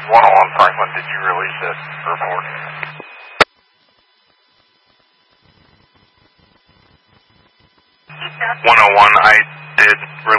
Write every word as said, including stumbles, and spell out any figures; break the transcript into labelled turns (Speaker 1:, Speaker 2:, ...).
Speaker 1: one oh one Franklin, did you release that report? one oh one, I did release